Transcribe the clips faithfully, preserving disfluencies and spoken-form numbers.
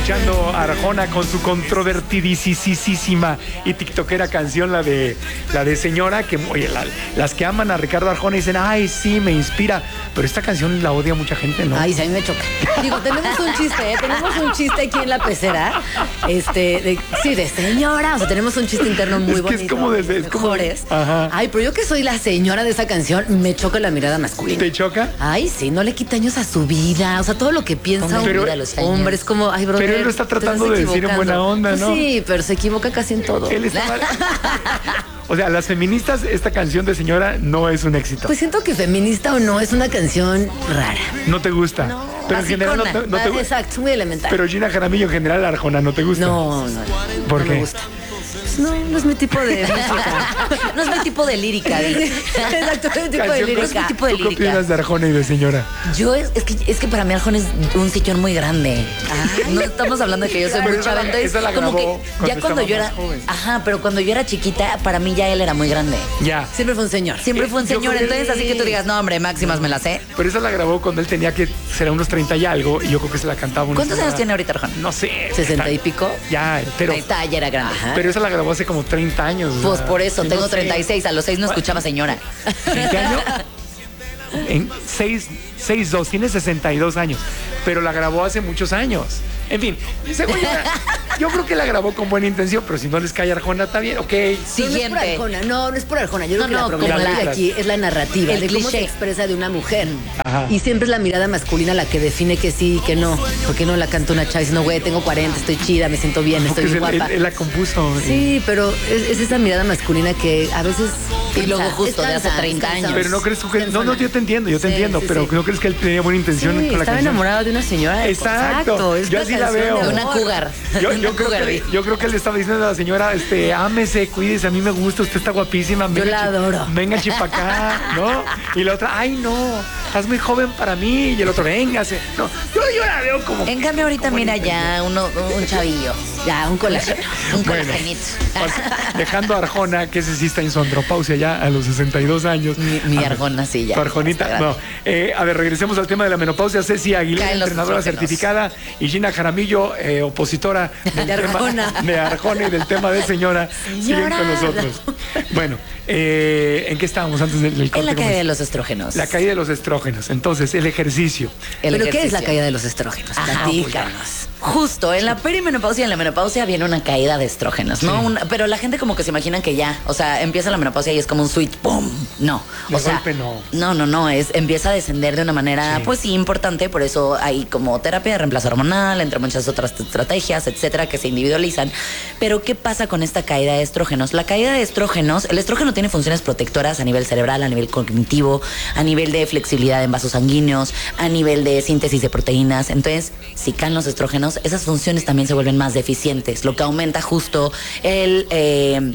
escuchando a Arjona con su controvertidísima y tiktokera canción, la de la de Señora, que oye, la, las que aman a Ricardo Arjona dicen, ay, sí, me inspira, pero esta canción la odia mucha gente, ¿no? Ay, sí, a mí me choca. Digo, tenemos un chiste, ¿eh? Tenemos un chiste aquí en la pecera, este, de, sí, de señora, o sea, tenemos un chiste interno muy es que bonito. Es como de, de, es como mejores. Ajá. Ay, pero yo que soy la señora de esa canción, me choca la mirada masculina. ¿Te choca? Ay, sí, no le quita años a su vida, o sea, todo lo que piensa pero, un los hombres, como, ay, brother, pero él lo está tratando de decir en buena onda, ¿no? Pues sí, pero se equivoca casi en todo. Él está mal. O sea, las feministas, esta canción de Señora no es un éxito. Pues siento que feminista o no, es una canción rara. ¿No te gusta? No, pero en general no te, no te gusta. Exacto, muy elemental. Pero Gina Jaramillo, en general, Arjona, ¿no te gusta? No, no. ¿Por no qué? me gusta. No, no es mi tipo de música. No es mi tipo de lírica. Exacto, no es mi tipo de lírica. No es mi tipo de lírica. ¿Qué opinas de Arjona y de Señora? Yo, es, es, que, es que para mí Arjona es un sillón muy grande. Ay. No estamos hablando de que yo soy muy chava. Entonces, como que ya cuando yo era... Joven. Ajá, pero cuando yo era chiquita, para mí ya él era muy grande. Ya. Siempre fue un señor. Siempre fue un eh, señor. Entonces, que... así que tú digas, no, hombre, máximas me las sé. Pero esa la grabó cuando él tenía que ser unos treinta y algo, y yo creo que se la cantaba una ¿Cuántos semana. años tiene ahorita Arjona? No sé. ¿sesenta y pico? Ya, pero... Ahí está, ya era grande. Ajá. Pero esa la grabó hace como treinta años. Pues por eso, tengo no treinta y seis, a los seis no escuchaba Señora. ¿En qué año? En seis, seis, dos, tiene sesenta y dos años, pero la grabó hace muchos años. En fin, según yo, yo creo que la grabó con buena intención, pero si no les cae Arjona, está bien, ok. Siguiente. No, no es por Arjona, no, no es por Arjona. Yo creo no, que no, la problemática la, aquí es la narrativa, el de cliché. Cómo se expresa de una mujer. Ajá. Y siempre es la mirada masculina la que define que sí y que no. ¿Por qué no la canta una chava diciendo, güey, tengo cuarenta, estoy chida, me siento bien, estoy él, guapa? Él, él la compuso. Sí, pero es, es esa mirada masculina que a veces... Y luego justo de hace treinta años. Pero no crees tú que... No, no, yo te entiendo, yo te sí, entiendo, sí, pero sí. ¿No crees que él tenía buena intención sí, con la estaba canción? enamorado de una señora. Exacto, exacto. Yo así la veo. De una cougar. Yo, yo, creo que, yo creo que él le estaba diciendo a la señora, este, ámese, cuídese, a mí me gusta, usted está guapísima. Venga, yo la adoro. Venga, chipacá, ¿no? Y la otra, ay, no, estás muy joven para mí. Y el otro, véngase. No, yo, yo la veo como... En cambio, ahorita mira ya uno, un chavillo. Ya, un colágeno. Un bueno, colagenito. Dejando a Arjona, que ese sí está en su andropausia ya a los sesenta y dos años. Mi, mi Arjona sí ya. Tu Arjonita, no. Eh, a ver, regresemos al tema de la menopausia. Ceci Aguilera, entrenadora certificada, y Gina Jaramillo, eh, opositora del de tema Arjona. de Arjona y del tema de Señora, Señora. siguen con nosotros. Bueno, eh, ¿en qué estábamos antes del, del corte? En la caída de los estrógenos. La caída de los estrógenos. Entonces, el ejercicio. El ¿Pero ejercicio. qué es la caída de los estrógenos? Platícanos. Justo, en la perimenopausia y en la menopausia viene una caída de estrógenos, ¿no? Sí. Una, pero la gente como que se imaginan que ya, o sea, empieza la menopausia y es como un switch, ¡pum! No. De o sea, golpe no. No, no, no, es, empieza a descender de una manera, sí. pues sí, importante, por eso hay como terapia de reemplazo hormonal, entre muchas otras estrategias, etcétera, que se individualizan. Pero, ¿qué pasa con esta caída de estrógenos? La caída de estrógenos, el estrógeno tiene funciones protectoras a nivel cerebral, a nivel cognitivo, a nivel de flexibilidad en vasos sanguíneos, a nivel de síntesis de proteínas. Entonces, si caen los estrógenos, esas funciones también se vuelven más deficientes, lo que aumenta justo el... Eh,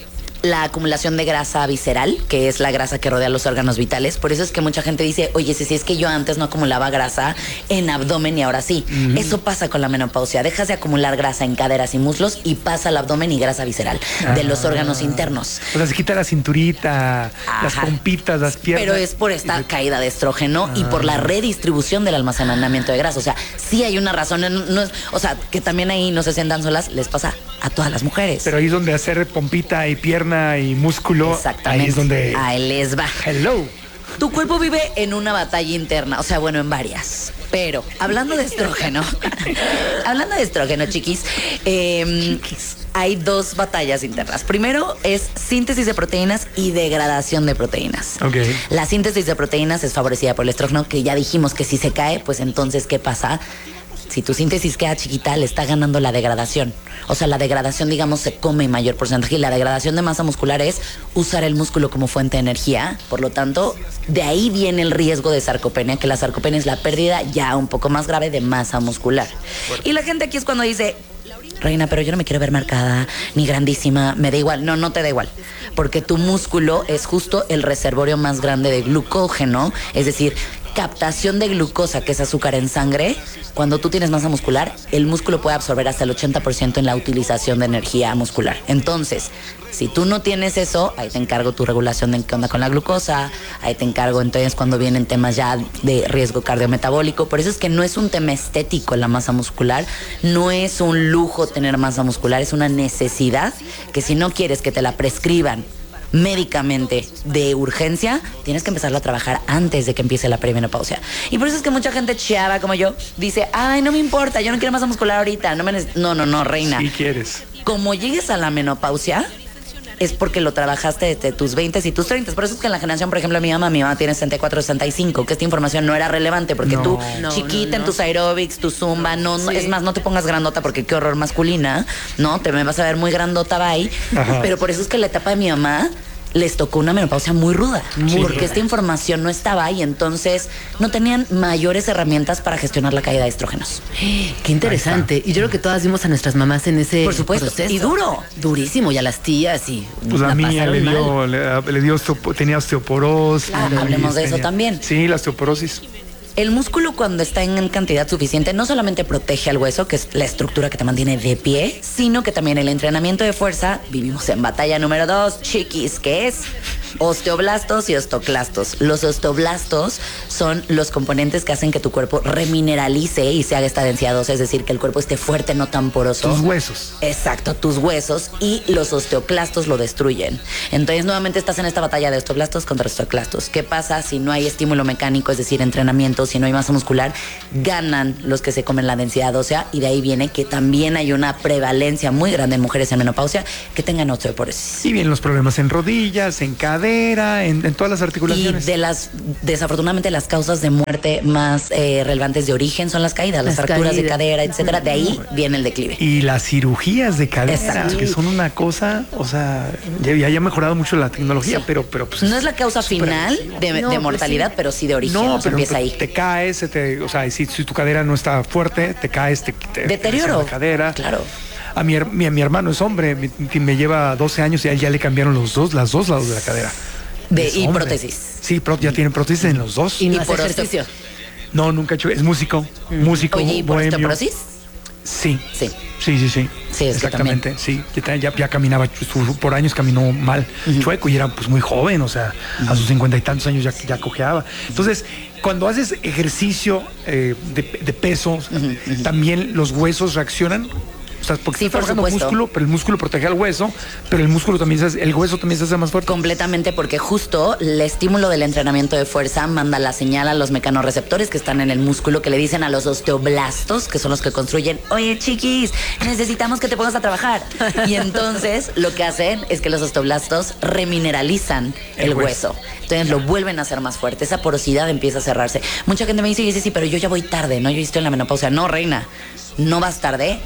la acumulación de grasa visceral, que es la grasa que rodea los órganos vitales. Por eso es que mucha gente dice, oye, si, si es que yo antes no acumulaba grasa en abdomen y ahora sí. Uh-huh. Eso pasa con la menopausia. Dejas de acumular grasa en caderas y muslos y pasa al abdomen y grasa visceral ah. de los órganos internos. O sea, se quita la cinturita, Ajá. las pompitas, las piernas. Pero es por esta caída de estrógeno ah. y por la redistribución del almacenamiento de grasa. O sea, sí hay una razón. No, no es, o sea, que también ahí no se sientan solas, les pasa a todas las mujeres. Pero ahí es donde hacer pompita y pierna y músculo, exactamente. Ahí es donde... Ahí les va. Hello. Tu cuerpo vive en una batalla interna, o sea, bueno, en varias. Pero, hablando de estrógeno, hablando de estrógeno, chiquis, eh, chiquis, hay dos batallas internas. Primero es síntesis de proteínas y degradación de proteínas. Okay. La síntesis de proteínas es favorecida por el estrógeno, que ya dijimos que si se cae, pues entonces, ¿qué pasa? Si tu síntesis queda chiquita, le está ganando la degradación. O sea, la degradación, digamos, se come en mayor porcentaje. Y la degradación de masa muscular es usar el músculo como fuente de energía. Por lo tanto, de ahí viene el riesgo de sarcopenia, que la sarcopenia es la pérdida ya un poco más grave de masa muscular. Bueno. Y la gente aquí es cuando dice, Reina, pero yo no me quiero ver marcada, ni grandísima, me da igual. No, no te da igual. Porque tu músculo es justo el reservorio más grande de glucógeno. Es decir, captación de glucosa, que es azúcar en sangre, cuando tú tienes masa muscular, el músculo puede absorber hasta el ochenta por ciento en la utilización de energía muscular. Entonces, si tú no tienes eso, ahí te encargo tu regulación de qué onda con la glucosa, ahí te encargo entonces cuando vienen temas ya de riesgo cardiometabólico. Por eso es que no es un tema estético la masa muscular, no es un lujo tener masa muscular, es una necesidad que si no quieres que te la prescriban médicamente de urgencia, tienes que empezarla a trabajar antes de que empiece la perimenopausia. Y por eso es que mucha gente chava como yo dice, ay, no me importa, yo no quiero masa muscular ahorita. No, me neces- no, no, no, reina. Sí quieres. Como llegues a la menopausia, es porque lo trabajaste desde tus veinte y tus treinta. Por eso es que en la generación, por ejemplo, mi mamá, mi mamá tiene sesenta y cuatro, sesenta y cinco, que esta información no era relevante porque No. tú, No, chiquita no, en no. tus aeróbics, tu zumba, no, no, Sí. es más, no te pongas grandota porque qué horror masculina, ¿no? Te me vas a ver muy grandota, bye. Ajá. Pero por eso es que la etapa de mi mamá les tocó una menopausia muy ruda, Muy porque ruda. esta información no estaba y entonces no tenían mayores herramientas para gestionar la caída de estrógenos. Qué interesante. Y yo creo que todas vimos a nuestras mamás en ese Por supuesto. proceso. Y duro. Durísimo. Y a las tías y Pues la a mí pasaron le mal. dio, le, le dio osteopo- tenía osteoporosis. Claro, hablemos de eso tenía- también. Sí, la osteoporosis. El músculo, cuando está en cantidad suficiente, no solamente protege al hueso, que es la estructura que te mantiene de pie, sino que también el entrenamiento de fuerza, vivimos en batalla número dos, chiquis, que es osteoblastos y osteoclastos. Los osteoblastos son los componentes que hacen que tu cuerpo remineralice y se haga esta densidad ósea, es decir, que el cuerpo esté fuerte, no tan poroso. Tus huesos. Exacto, tus huesos, y los osteoclastos lo destruyen. Entonces, nuevamente estás en esta batalla de osteoblastos contra osteoclastos. ¿Qué pasa si no hay estímulo mecánico, es decir, entrenamiento, si no hay masa muscular? Ganan los que se comen la densidad ósea, y de ahí viene que también hay una prevalencia muy grande en mujeres en menopausia que tengan osteoporosis. Y vienen los problemas en rodillas, en cadera, en, en todas las Y articulaciones. de las, desafortunadamente, las causas de muerte más eh, relevantes de origen son las caídas, las, Las fracturas de caídas. cadera, etcétera. De ahí viene el declive. Y las cirugías de cadera, Exacto. que son una cosa, o sea, ya, ya ha mejorado mucho la tecnología, Sí. pero, pero pues No es la causa súper final agresivo. de, No, de pues mortalidad, sí. pero sí de origen. No, o sea, pero empieza ahí. te caes, se te, o sea, si, si tu cadera no está fuerte, te caes, te, te Deterioro. te la cadera. Claro. A mi, her- mi, mi hermano es hombre, mi- me lleva doce años y a él ya le cambiaron los dos, las dos lados de la cadera. De- Es y hombre. prótesis. Sí, pro- ya tienen prótesis en los dos. Y no Y hace por ejercicio. No, nunca he hecho, es músico, músico, Oye, ¿y por bohemio. osteoporosis? Sí. Sí. Sí, sí, sí. Sí, es que exactamente. Sí, ya, ya, ya caminaba, su- por años caminó mal, chueco, y era pues muy joven, o sea, a sus cincuenta y tantos años ya, ya cojeaba. Entonces, cuando haces ejercicio eh, de, de peso, también los huesos reaccionan. O sea, porque Sí, estás por trabajando supuesto. músculo, pero el músculo protege al hueso, pero el músculo también se hace- el hueso también se hace más fuerte. Completamente, porque justo el estímulo del entrenamiento de fuerza manda la señal a los mecanorreceptores que están en el músculo, que le dicen a los osteoblastos, que son los que construyen, oye, chiquis, necesitamos que te pongas a trabajar. Y entonces lo que hacen es que los osteoblastos remineralizan el, El hueso. hueso. Entonces lo vuelven a hacer más fuerte. Esa porosidad empieza a cerrarse. Mucha gente me dice, y dice, sí, pero yo ya voy tarde, ¿no? Yo estoy en la menopausia. No, reina, no vas tarde.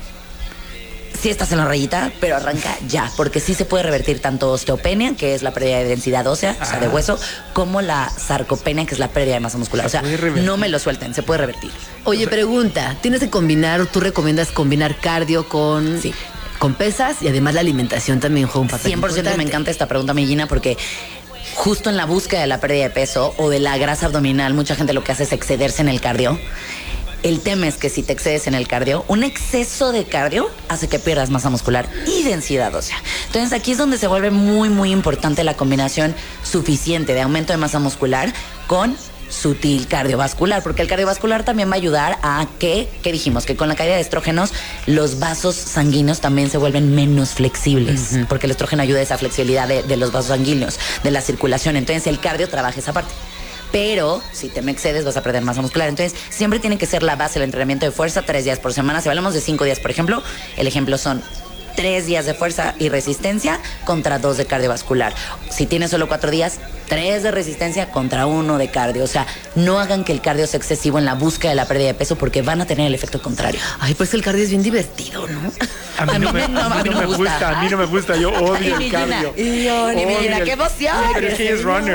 Sí estás en la rayita, pero arranca ya, porque sí se puede revertir tanto osteopenia, que es la pérdida de densidad ósea, o sea, de hueso, como la sarcopenia, que es la pérdida de masa muscular. O sea, puede revertir. no me lo suelten, se puede revertir. Oye, pregunta, ¿tienes que combinar, o tú recomiendas combinar cardio con, Sí. con pesas? Y además la alimentación también juega un papel cien por ciento me importante. encanta esta pregunta, mi Gina, porque justo en la búsqueda de la pérdida de peso o de la grasa abdominal, mucha gente lo que hace es excederse en el cardio. El tema es que si te excedes en el cardio, un exceso de cardio hace que pierdas masa muscular y densidad ósea. Entonces aquí es donde se vuelve muy, muy importante la combinación suficiente de aumento de masa muscular con sutil cardiovascular, porque el cardiovascular también va a ayudar a que, ¿qué dijimos? Que con la caída de estrógenos, los vasos sanguíneos también se vuelven menos flexibles, uh-huh. porque el estrógeno ayuda a esa flexibilidad de, de los vasos sanguíneos, de la circulación. Entonces el cardio trabaja esa parte. Pero si te me excedes vas a perder masa muscular. Entonces siempre tiene que ser la base el entrenamiento de fuerza tres días por semana. Si hablamos de cinco días, por ejemplo, el ejemplo son tres días de fuerza y resistencia contra dos de cardiovascular. Si tienes solo cuatro días, tres de resistencia contra uno de cardio. O sea, no hagan que el cardio sea excesivo en la búsqueda de la pérdida de peso, porque van a tener el efecto contrario. Ay, pues el cardio es bien divertido, ¿no? A mí no me, a mí no me gusta, a mí no me gusta, yo odio el cardio. Y yo, Odio mira, el- qué emoción. Pero es que ella es runner.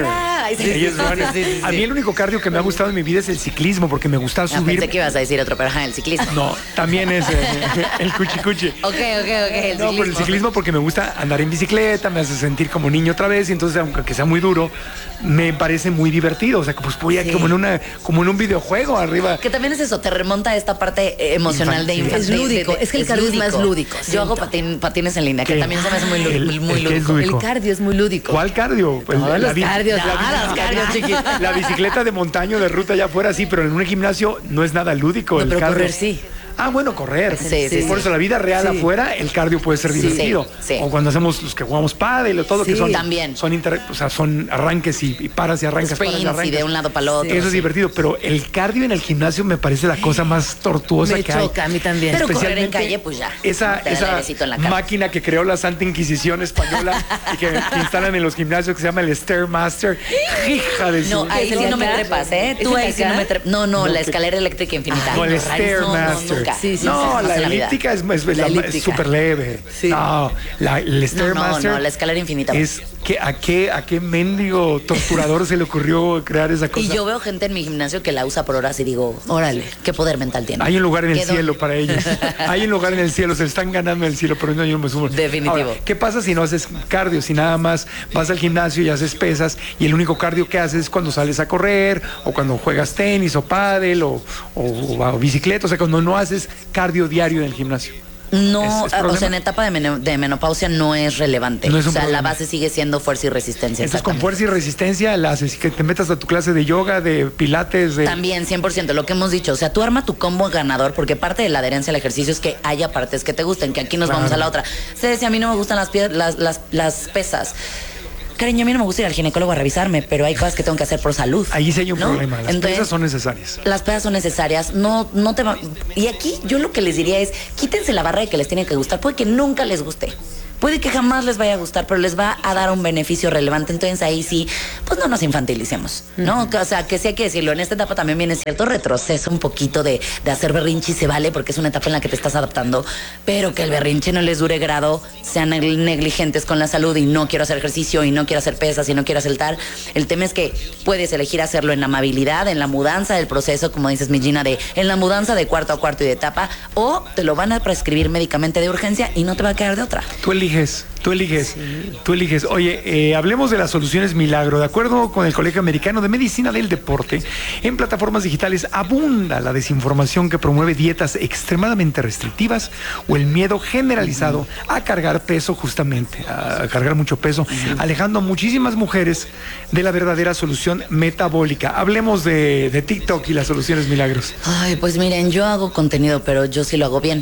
Ay, sí, ellos sí, van, sí, sí, sí, a mí el único cardio que me ha gustado en mi vida es el ciclismo, porque me gusta subir. No, pensé que ibas a decir otro, pero ajá, el ciclismo. No, también es eh, el cuchicuchi. Ok, ok, ok, el no, ciclismo. pero el ciclismo porque me gusta andar en bicicleta, me hace sentir como niño otra vez, y entonces, aunque sea muy duro, me parece muy divertido. O sea, pues voy a, sí. como en una, como en un videojuego arriba. Que también es eso, te remonta a esta parte emocional Infan, de infancia. Es lúdico, es que el cardio es más lúdico. Yo siento. hago patín, patines en línea, que ¿Qué? también se me hace muy, el, muy, muy lúdico. El cardio es muy lúdico. ¿Cuál cardio? Pues Todos la, los la, cardios. La, la, los cardios, chiquita. La bicicleta de montaño, de ruta allá afuera, sí, pero en un gimnasio no es nada lúdico. No, el pero cardio. correr sí. Ah, bueno, correr. Sí, sí, Por sí. eso la vida real sí. afuera, el cardio puede ser divertido. Sí, sí. O cuando hacemos los que jugamos pádel o todo, sí. que son también. Son, inter, o sea, son arranques y, y paras y arrancas, Sprints paras y arrancas. Y de un lado para el otro. Eso es divertido, pero el cardio en el gimnasio me parece la cosa más tortuosa me que choca, hay. a mí también. Pero correr en calle, pues ya. Esa, esa máquina que creó la Santa Inquisición española y que, que instalan en los gimnasios, que se llama el Stairmaster. Hija de su... No, ahí sí no me trepas, ¿eh? Tú ahí sí no me trepas. No, no, la escalera eléctrica infinita. No, el Stairmaster. No, la elíptica es súper leve. Sí. No, la, el Stairmaster. No, no, no, la escalera infinita. Es que a qué, a qué mendigo torturador se le ocurrió crear esa cosa. Y yo veo gente en mi gimnasio que la usa por horas y digo, órale, qué poder mental tiene. Hay un lugar en el cielo para ellos. Hay un lugar en el cielo, se están ganando en el cielo, pero no, yo no me sumo. Definitivo. Ahora, ¿qué pasa si no haces cardio? Si nada más vas al gimnasio y haces pesas y el único cardio que haces es cuando sales a correr o cuando juegas tenis o pádel o, o, o bicicleta, o sea, cuando no haces cardio diario en el gimnasio. No, ¿Es, es o sea, en etapa de, men de menopausia no es relevante. No es un o sea, problema. La base sigue siendo fuerza y resistencia. Entonces, con fuerza y resistencia la haces, que te metas a tu clase de yoga, de pilates. De... También, cien por ciento, lo que hemos dicho. O sea, tú arma tu combo ganador, porque parte de la adherencia al ejercicio es que haya partes que te gusten, que aquí nos claro. vamos a la otra. Se decía, a mí no me gustan las, las, las, las pesas. Cariño, a mí no me gusta ir al ginecólogo a revisarme, pero hay cosas que tengo que hacer por salud. Ahí sí hay un ¿no? problema. Las Entonces, pesas son necesarias. Las pesas son necesarias. No, no te va... Y aquí yo lo que les diría es, quítense la barra de que les tiene que gustar. Puede que nunca les guste. Puede que jamás les vaya a gustar, pero les va a dar un beneficio relevante. Entonces ahí sí, pues no nos infantilicemos, ¿no? Uh-huh. O sea, que sí hay que decirlo. En esta etapa también viene cierto retroceso, un poquito de, de hacer berrinche y se vale, porque es una etapa en la que te estás adaptando, pero que el berrinche no les dure grado, sean negligentes con la salud y no quiero hacer ejercicio y no quiero hacer pesas y no quiero saltar. El tema es que puedes elegir hacerlo en amabilidad, en la mudanza del proceso, como dices mi Gina, de en la mudanza de cuarto a cuarto y de etapa, o te lo van a prescribir médicamente de urgencia y no te va a quedar de otra. Tú eliges. Tú eliges, sí. tú eliges. Oye, eh, hablemos de las soluciones milagro. De acuerdo con el Colegio Americano de Medicina del Deporte, en plataformas digitales abunda la desinformación que promueve dietas extremadamente restrictivas o el miedo generalizado a cargar peso, justamente, a cargar mucho peso, uh-huh. alejando a muchísimas mujeres de la verdadera solución metabólica. Hablemos de, de TikTok y las soluciones milagros. Ay, pues miren, yo hago contenido, pero yo sí lo hago bien.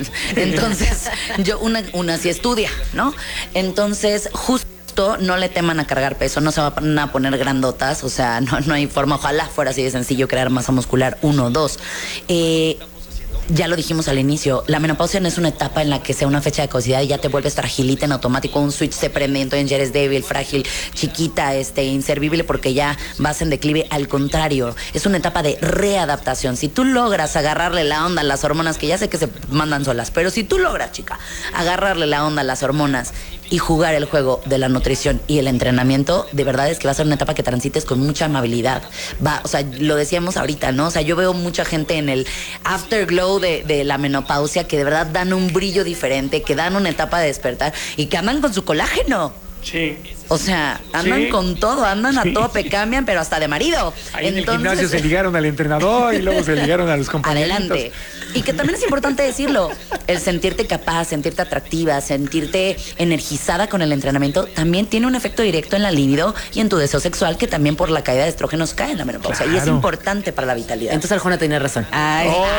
Entonces, yo una, una sí estudia, ¿no? Entonces, justo no le teman a cargar peso, no se van a poner grandotas, o sea, no, no hay forma, ojalá fuera así de sencillo crear masa muscular, uno, dos. Eh, ya lo dijimos al inicio, la menopausia no es una etapa en la que sea una fecha de caducidad y ya te vuelves fragilita en automático, un switch se prende, entonces ya eres débil, frágil, chiquita, este, inservible porque ya vas en declive. Al contrario, es una etapa de readaptación. Si tú logras agarrarle la onda a las hormonas, que ya sé que se mandan solas, pero si tú logras, chica, agarrarle la onda a las hormonas y jugar el juego de la nutrición y el entrenamiento, de verdad es que va a ser una etapa que transites con mucha amabilidad. Va, o sea, lo decíamos ahorita, ¿no? O sea, yo veo mucha gente en el afterglow de, de la menopausia que de verdad dan un brillo diferente, que dan una etapa de despertar y que andan con su colágeno. Sí. O sea, andan sí. con todo, andan sí. a tope, cambian, pero hasta de marido. Ahí Entonces, en el gimnasio se ligaron al entrenador y luego se ligaron a los compañeros. Adelante. Y que también es importante decirlo, el sentirte capaz, sentirte atractiva, sentirte energizada con el entrenamiento, también tiene un efecto directo en la libido y en tu deseo sexual, que también por la caída de estrógenos cae en la menopausia. Claro. Y es importante para la vitalidad. Entonces Arjona tenía razón. Ay. Oh,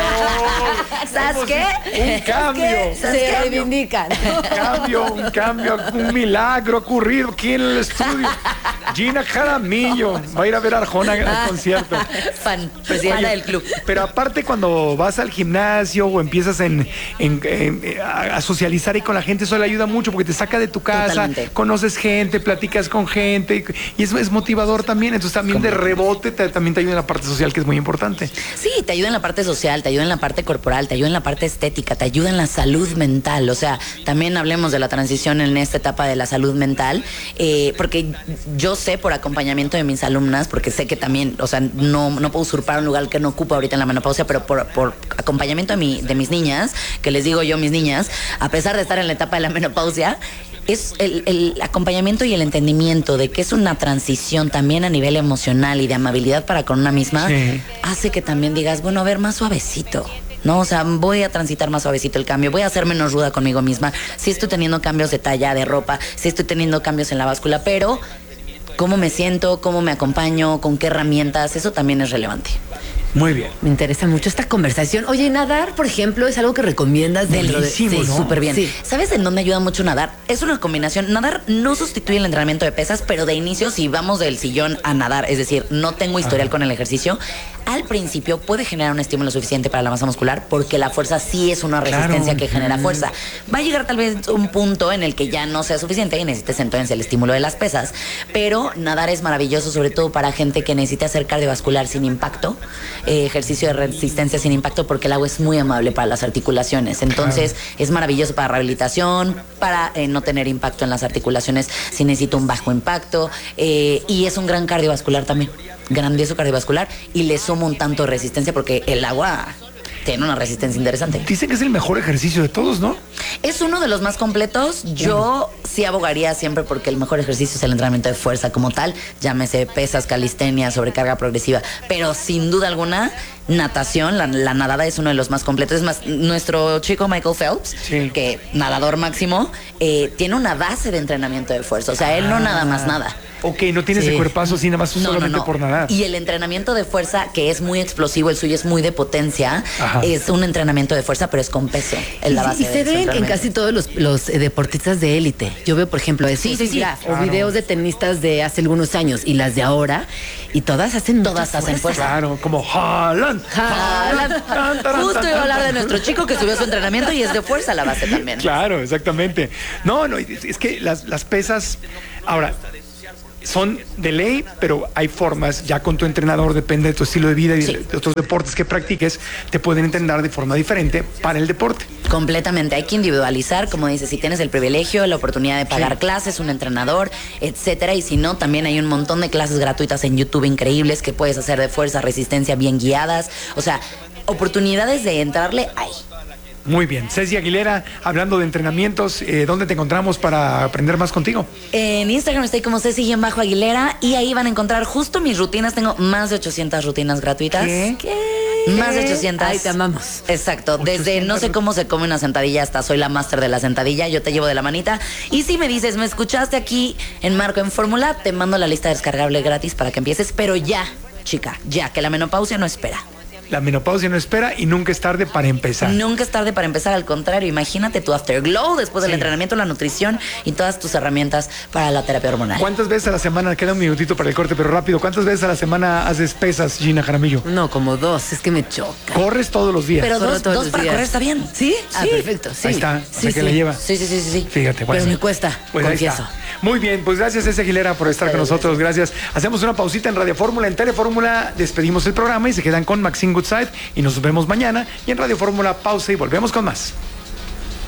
¿Sabes qué? Un cambio. ¿Qué? Se qué? reivindican. Un cambio, un cambio, un milagro ocurrido aquí en el estudio. Gina Jaramillo va a ir a ver a Arjona al concierto. Fan, presidenta Oye, del club. Pero aparte, cuando vas al gimnasio o empiezas en, en, en, a socializar ahí con la gente, eso le ayuda mucho porque te saca de tu casa, Totalmente. conoces gente, platicas con gente y eso es motivador también. Entonces también de rebote te, también te ayuda en la parte social, que es muy importante. Sí, te ayuda en la parte social, te ayuda en la parte corporal, te ayuda en la parte estética, te ayuda en la salud mental. O sea, también hablemos de la transición en esta etapa de la salud mental, eh, porque yo sé sé por acompañamiento de mis alumnas, porque sé que también, o sea, no, no puedo usurpar un lugar que no ocupo ahorita en la menopausia, pero por, por acompañamiento de, mi, de mis niñas, que les digo yo mis niñas, a pesar de estar en la etapa de la menopausia, es el, el acompañamiento y el entendimiento de que es una transición también a nivel emocional y de amabilidad para con una misma, sí. hace que también digas, bueno, a ver, más suavecito. No, o sea, voy a transitar más suavecito el cambio, voy a ser menos ruda conmigo misma. Sí estoy teniendo cambios de talla, de ropa, sí estoy teniendo cambios en la báscula, pero cómo me siento, cómo me acompaño, con qué herramientas, eso también es relevante. Muy bien. Me interesa mucho esta conversación. Oye, nadar, por ejemplo, es algo que recomiendas dentro de... Sí, ¿no? súper bien. Sí. ¿Sabes en dónde ayuda mucho nadar? Es una combinación. Nadar no sustituye el entrenamiento de pesas, pero de inicio, si vamos del sillón a nadar, es decir, no tengo historial Ajá. con el ejercicio, al principio puede generar un estímulo suficiente para la masa muscular, porque la fuerza sí es una resistencia claro. que genera fuerza. Va a llegar tal vez un punto en el que ya no sea suficiente y necesites entonces el estímulo de las pesas, pero nadar es maravilloso, sobre todo para gente que necesita hacer cardiovascular sin impacto, eh, ejercicio de resistencia sin impacto, porque el agua es muy amable para las articulaciones. Entonces claro. es maravilloso para rehabilitación, para eh, no tener impacto en las articulaciones si necesito un bajo impacto, eh, y es un gran cardiovascular también, grandioso cardiovascular, y le sumo un tanto de resistencia porque el agua tiene una resistencia interesante. Dicen que es el mejor ejercicio de todos, ¿no? Es uno de los más completos. Yo uh-huh. sí abogaría siempre porque el mejor ejercicio es el entrenamiento de fuerza como tal, llámese pesas, calistenia, sobrecarga progresiva, pero sin duda alguna natación, la, la nadada es uno de los más completos. Es más, nuestro chico Michael Phelps, sí. que nadador máximo, eh, tiene una base de entrenamiento de fuerza, o sea, ah. él no nada más nada. Ok, no tiene sí. ese cuerpazo así nada más no, solamente no, no. por nadar. Y el entrenamiento de fuerza, que es muy explosivo, el suyo es muy de potencia, Ajá. es un entrenamiento de fuerza, pero es con peso en la base. Y, y se ven en casi todos los, los eh, deportistas de élite. Yo veo, por ejemplo, sí, sí, sí, o claro. videos de tenistas de hace algunos años y las de ahora, y todas hacen todas hacen fuerza. Claro, como Haaland. Haaland. Justo iba a hablar de nuestro chico que subió su entrenamiento y es de fuerza la base también. Claro, exactamente. No, no, es que las, las pesas, ahora, son de ley, pero hay formas, ya con tu entrenador, depende de tu estilo de vida y sí. de otros deportes que practiques, te pueden entrenar de forma diferente para el deporte. Completamente, hay que individualizar, como dices, si tienes el privilegio, la oportunidad de pagar sí. clases, un entrenador, etcétera, y si no, también hay un montón de clases gratuitas en YouTube increíbles que puedes hacer de fuerza, resistencia, bien guiadas, o sea, oportunidades de entrarle hay. Muy bien. Ceci Aguilera, hablando de entrenamientos, eh, ¿dónde te encontramos para aprender más contigo? En Instagram estoy como Ceci-Aguilera y ahí van a encontrar justo mis rutinas. Tengo más de ochocientas rutinas gratuitas. ¿Qué? ¿Qué? Más de ochocientas. Ay, te amamos. Exacto. ochocientas. Desde no sé cómo se come una sentadilla hasta soy la máster de la sentadilla. Yo te llevo de la manita. Y si me dices, me escuchaste aquí en Marco en Fórmula, te mando la lista descargable gratis para que empieces. Pero ya, chica, ya, que la menopausia no espera. La menopausia no espera y nunca es tarde para empezar. Nunca es tarde para empezar, al contrario, imagínate tu afterglow después del sí. entrenamiento, la nutrición y todas tus herramientas para la terapia hormonal. ¿Cuántas veces a la semana, queda un minutito para el corte, pero rápido, cuántas veces a la semana haces pesas, Gina Jaramillo? No, como dos, es que me choca. ¿Corres todos los días? Pero dos, dos para días. Correr está bien. ¿Sí? Ah, sí. perfecto, sí. Ahí está, sí, o sea sí. que la lleva. Sí, sí, sí, sí, sí. Fíjate, bueno. Pero me cuesta, pues confieso. Muy bien, pues gracias Ceci Aguilera por estar con nosotros, gracias. Hacemos una pausita en Radio Fórmula, en Telefórmula, despedimos el programa y se quedan con Maxine Goodside y nos vemos mañana. Y en Radio Fórmula, pausa y volvemos con más.